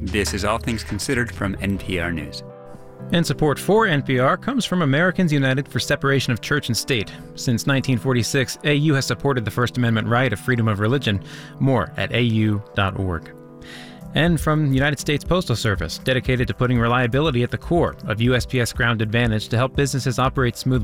This is All Things Considered from NPR News. And support for NPR comes from Americans United for Separation of Church and State. Since 1946, AU has supported the First Amendment right of freedom of religion. More at au.org. And from United States Postal Service, dedicated to putting reliability at the core of USPS Ground Advantage to help businesses operate smoothly.